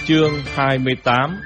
Chương 28.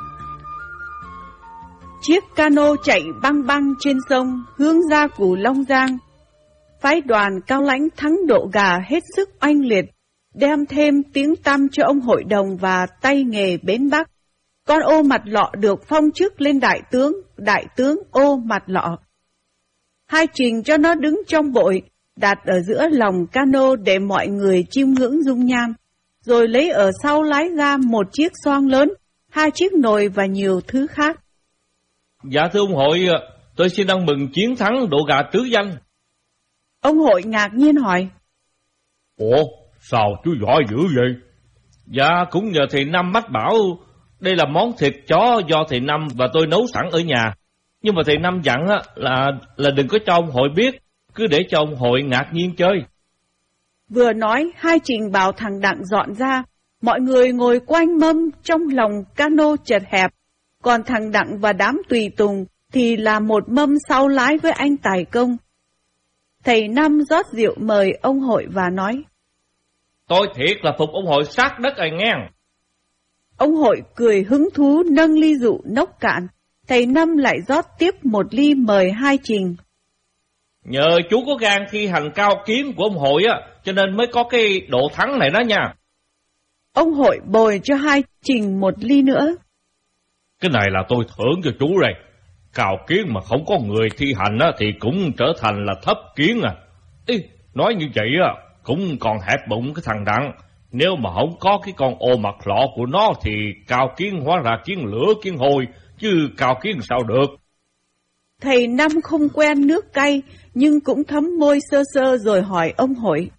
Chiếc cano chạy băng băng trên sông hướng ra Cù Long Giang. Phái đoàn Cao Lãnh thắng Độ Gà hết sức oanh liệt, đem thêm tiếng tăm cho ông hội đồng và tay nghề bến Bắc. Con Ô Mặt Lọ được phong chức lên đại tướng Ô Mặt Lọ. Hai Trình cho nó đứng trong bội, đặt ở giữa lòng cano để mọi người chiêm ngưỡng dung nhan, rồi lấy ở sau lái ra một chiếc xoang lớn, 2 chiếc nồi và nhiều thứ khác. Dạ thưa ông hội, tôi xin ăn mừng chiến thắng Độ Gà trứ danh. Ông hội ngạc nhiên hỏi: Ủa, sao chú giỏi dữ vậy? Dạ cũng nhờ thầy Năm mách bảo đây là món thịt chó do thầy Năm và tôi nấu sẵn ở nhà. Nhưng mà thầy Năm dặn là đừng có cho ông hội biết, cứ để cho ông hội ngạc nhiên chơi. Vừa nói, Hai Trình bảo thằng Đặng dọn ra, mọi người ngồi quanh mâm trong lòng cano chật hẹp, còn thằng Đặng và đám tùy tùng thì là một mâm sau lái với anh tài công. Thầy Năm rót rượu mời ông hội và nói: Tôi thiệt là phục ông hội sát đất rồi nghe. Ông hội cười hứng thú nâng ly rượu nốc cạn. Thầy Năm lại rót tiếp một ly mời Hai Trình. Nhờ chú có gan thi hành cao kiến của ông hội cho nên mới có cái độ thắng này đó nha. Ông hội bồi cho Hai Trình một ly nữa. Cái này là tôi thưởng cho chú đây. Cao kiến mà không có người thi hành thì cũng trở thành là thấp kiến à. Nói như vậy cũng còn hẹp bụng cái thằng Đặng. Nếu mà không có cái con Ô Mặt Lọ của nó thì cao kiến hóa ra kiến lửa kiến hồi, chứ cao kiến sao được. Thầy Năm không quen nước cay nhưng cũng thấm môi sơ sơ rồi hỏi ông hội: